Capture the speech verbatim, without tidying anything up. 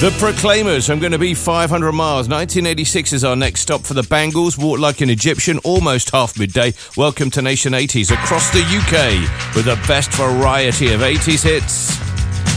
The Proclaimers, I'm going to be five hundred miles. nineteen eighty-six is our next stop for the Bangles. Walk Like an Egyptian, almost half midday. Welcome to Nation eighties across the U K with the best variety of eighties hits.